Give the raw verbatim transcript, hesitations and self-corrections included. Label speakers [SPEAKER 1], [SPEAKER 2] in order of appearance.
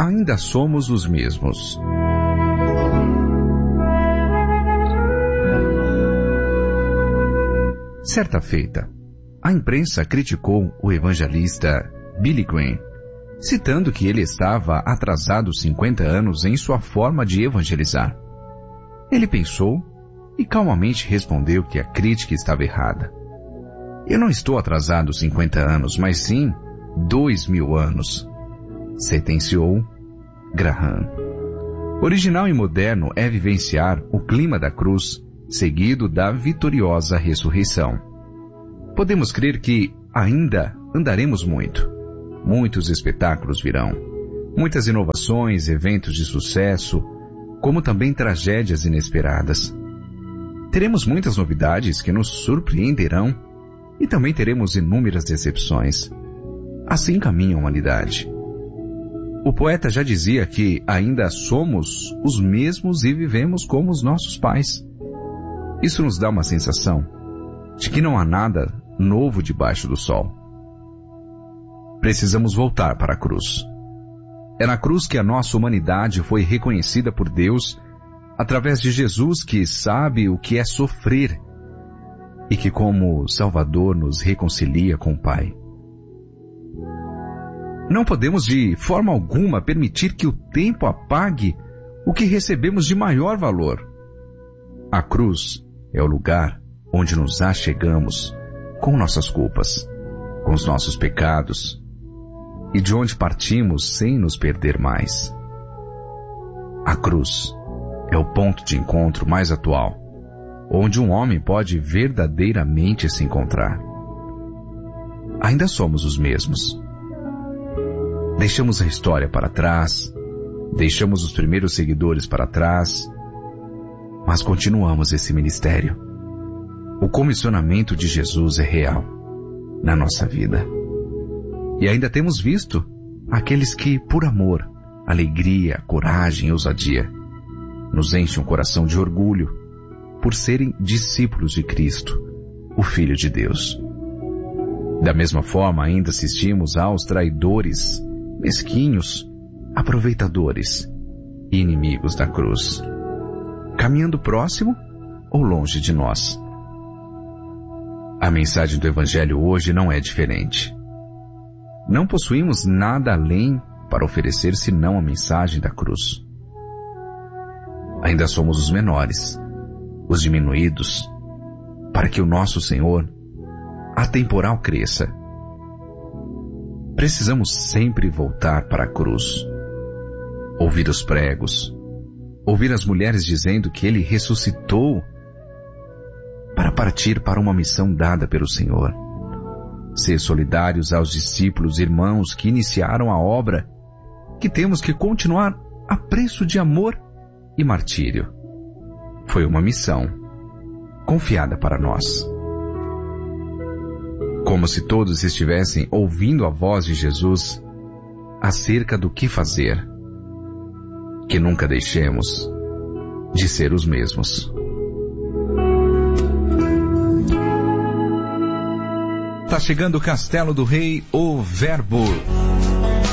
[SPEAKER 1] ainda somos os mesmos. Certa feita, a imprensa criticou o evangelista Billy Graham, citando que ele estava atrasado cinquenta anos em sua forma de evangelizar. Ele pensou e calmamente respondeu que a crítica estava errada. Eu não estou atrasado cinquenta anos, mas sim dois mil anos, sentenciou Graham. Original e moderno é vivenciar o clima da cruz, seguido da vitoriosa ressurreição. Podemos crer que ainda andaremos muito. Muitos espetáculos virão. Muitas inovações, eventos de sucesso, como também tragédias inesperadas. Teremos muitas novidades que nos surpreenderão e também teremos inúmeras decepções. Assim caminha a humanidade. O poeta já dizia que ainda somos os mesmos e vivemos como os nossos pais. Isso nos dá uma sensação de que não há nada novo debaixo do sol. Precisamos voltar para a cruz. É na cruz que a nossa humanidade foi reconhecida por Deus através de Jesus, que sabe o que é sofrer e que como Salvador nos reconcilia com o Pai. Não podemos de forma alguma permitir que o tempo apague o que recebemos de maior valor. A cruz é o lugar onde nos achegamos com nossas culpas, com os nossos pecados, e de onde partimos sem nos perder mais. A cruz é o ponto de encontro mais atual, onde um homem pode verdadeiramente se encontrar. Ainda somos os mesmos. Deixamos a história para trás, deixamos os primeiros seguidores para trás, mas continuamos esse ministério. O comissionamento de Jesus é real na nossa vida. E ainda temos visto aqueles que, por amor, alegria, coragem e ousadia, nos enchem o coração de orgulho por serem discípulos de Cristo, o Filho de Deus. Da mesma forma, ainda assistimos aos traidores, mesquinhos, aproveitadores e inimigos da cruz, caminhando próximo ou longe de nós. A mensagem do Evangelho hoje não é diferente. Não possuímos nada além para oferecer senão a mensagem da cruz. Ainda somos os menores, os diminuídos, para que o nosso Senhor atemporal cresça. Precisamos sempre voltar para a cruz, ouvir os pregos, ouvir as mulheres dizendo que Ele ressuscitou para partir para uma missão dada pelo Senhor. Ser solidários aos discípulos e irmãos que iniciaram a obra, que temos que continuar a preço de amor e martírio. Foi uma missão confiada para nós. Como se todos estivessem ouvindo a voz de Jesus acerca do que fazer. Que nunca deixemos de ser os mesmos. Está chegando o Castelo do Rei, o Verbo.